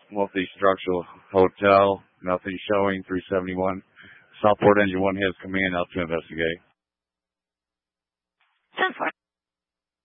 multi-structural hotel. Nothing showing. 371. Southport Engine 1 has command out to investigate. 10-4.